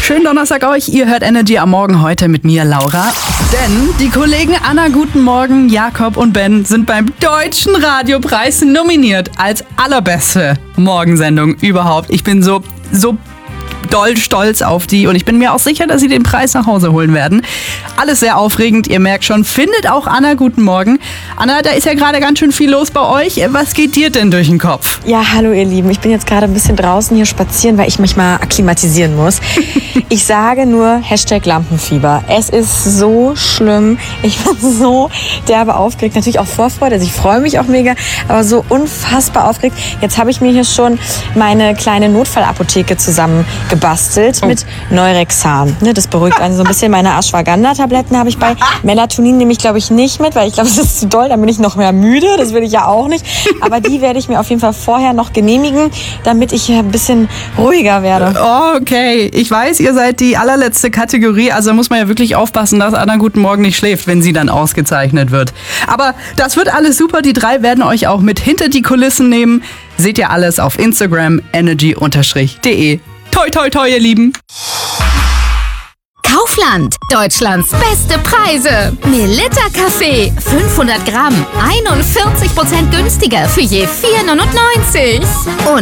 Schönen Donnerstag euch. Ihr hört Energy am Morgen heute mit mir, Laura. Denn die Kollegen Anna, guten Morgen, Jakob und Ben sind beim Deutschen Radiopreis nominiert als allerbeste Morgensendung überhaupt. Ich bin so doll stolz auf die und ich bin mir auch sicher, dass sie den Preis nach Hause holen werden. Alles sehr aufregend, ihr merkt schon. Findet auch Anna, guten Morgen. Anna, da ist ja gerade ganz schön viel los bei euch. Was geht dir denn durch den Kopf? Ja, hallo ihr Lieben. Ich bin jetzt gerade ein bisschen draußen hier spazieren, weil ich mich mal akklimatisieren muss. Ich sage nur #Lampenfieber. Es ist so schlimm. Ich bin so derbe aufgeregt. Natürlich auch Vorfreude. Also ich freue mich auch mega, aber so unfassbar aufgeregt. Jetzt habe ich mir hier schon meine kleine Notfallapotheke zusammen gebastelt mit Neurexan. Das beruhigt einen so ein bisschen. Meine Ashwagandha-Tabletten habe ich bei. Melatonin nehme ich, glaube ich, nicht mit, weil ich glaube, es ist zu doll. Dann bin ich noch mehr müde. Das will ich ja auch nicht. Aber die werde ich mir auf jeden Fall vorher noch genehmigen, damit ich ein bisschen ruhiger werde. Okay, ich weiß, ihr seid die allerletzte Kategorie. Also muss man ja wirklich aufpassen, dass Anna guten Morgen nicht schläft, wenn sie dann ausgezeichnet wird. Aber das wird alles super. Die 3 werden euch auch mit hinter die Kulissen nehmen. Seht ihr alles auf Instagram energy_de. Toi, toi, toi, ihr Lieben. Kaufland, Deutschlands beste Preise. Melitta Kaffee, 500 Gramm, 41% günstiger für je 4,99 €. Und